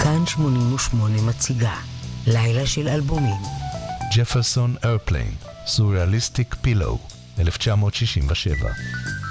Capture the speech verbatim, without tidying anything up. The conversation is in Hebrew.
כאן שמונים ושמונה מציגה לילה של אלבומים. ג'פרסון איירפליין, סוריאליסטיק פילו, אלף תשע מאות שישים ושבע.